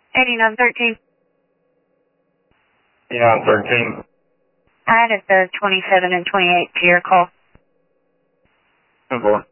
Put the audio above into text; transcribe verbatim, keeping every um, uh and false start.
eighty-nine thirteen. eighty-nine thirteen. I added the twenty-seven and twenty-eight to your call. ten four.